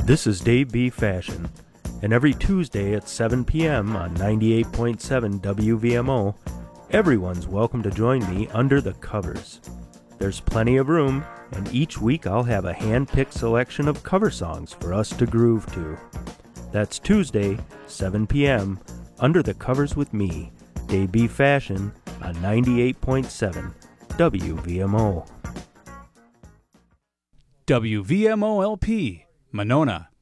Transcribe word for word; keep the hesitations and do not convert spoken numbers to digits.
This is Dave B. Fashion, and every Tuesday at seven p.m. on ninety-eight point seven W V M O, everyone's welcome to join me under the covers. There's plenty of room, and each week I'll have a hand-picked selection of cover songs for us to groove to. That's Tuesday, seven p.m., Under the Covers with me, Dave B. Fashion, on ninety-eight point seven W V M O. W V M O L P, Monona,